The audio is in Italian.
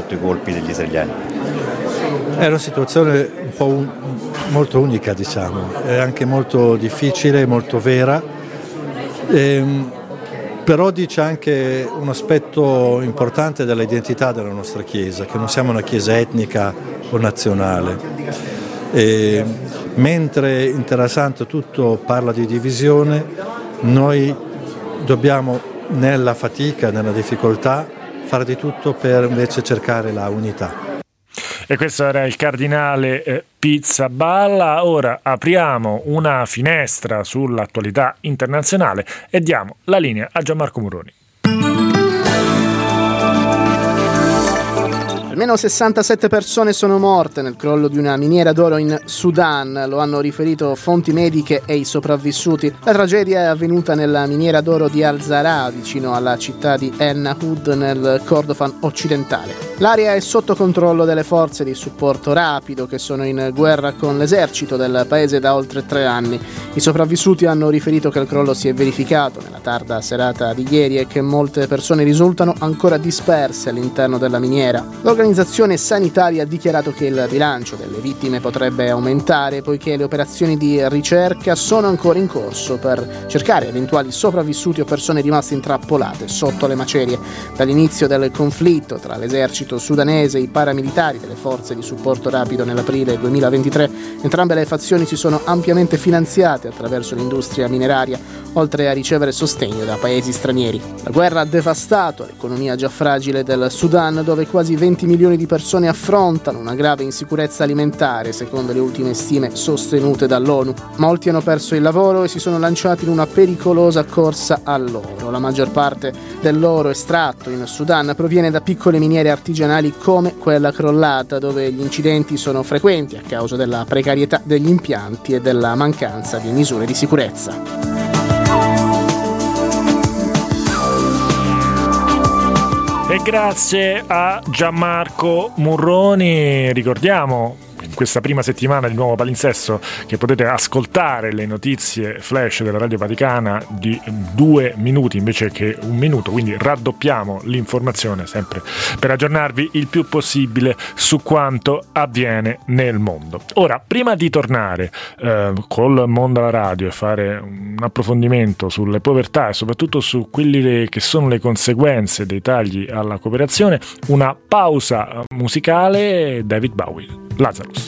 sotto i colpi degli israeliani. È una situazione un po' molto unica, diciamo, è anche molto difficile, molto vera, però dice anche un aspetto importante dell'identità della nostra Chiesa, che non siamo una Chiesa etnica o nazionale. Mentre in Terra Santa tutto parla di divisione, noi dobbiamo nella fatica, nella difficoltà, fare di tutto per invece cercare la unità. E questo era il cardinale Pizzaballa. Ora apriamo una finestra sull'attualità internazionale e diamo la linea a Gianmarco Murroni. Almeno 67 persone sono morte nel crollo di una miniera d'oro in Sudan, lo hanno riferito fonti mediche e i sopravvissuti. La tragedia è avvenuta nella miniera d'oro di Al-Zahra, vicino alla città di El Nahud nel Kordofan occidentale. L'area è sotto controllo delle forze di supporto rapido che sono in guerra con l'esercito del paese da oltre 3 anni. I sopravvissuti hanno riferito che il crollo si è verificato nella tarda serata di ieri e che molte persone risultano ancora disperse all'interno della miniera. L'organizzazione sanitaria ha dichiarato che il bilancio delle vittime potrebbe aumentare poiché le operazioni di ricerca sono ancora in corso per cercare eventuali sopravvissuti o persone rimaste intrappolate sotto le macerie. Dall'inizio del conflitto tra l'esercito sudanese e i paramilitari delle forze di supporto rapido nell'aprile 2023, entrambe le fazioni si sono ampiamente finanziate attraverso l'industria mineraria, oltre a ricevere sostegno da paesi stranieri. La guerra ha devastato l'economia già fragile del Sudan, dove quasi 20 milioni di persone affrontano una grave insicurezza alimentare, secondo le ultime stime sostenute dall'ONU. Molti hanno perso il lavoro e si sono lanciati in una pericolosa corsa all'oro. La maggior parte dell'oro estratto in Sudan proviene da piccole miniere artigianali come quella crollata, dove gli incidenti sono frequenti a causa della precarietà degli impianti e della mancanza di misure di sicurezza. E grazie a Gianmarco Murroni. Ricordiamo in questa prima settimana di nuovo palinsesto che potete ascoltare le notizie flash della Radio Vaticana di 2 minuti invece che 1 minuto, quindi raddoppiamo l'informazione sempre per aggiornarvi il più possibile su quanto avviene nel mondo. Ora, prima di tornare col mondo alla radio e fare un approfondimento sulle povertà e soprattutto su quelli che sono le conseguenze dei tagli alla cooperazione, una pausa musicale. David Bowie, Lazarus.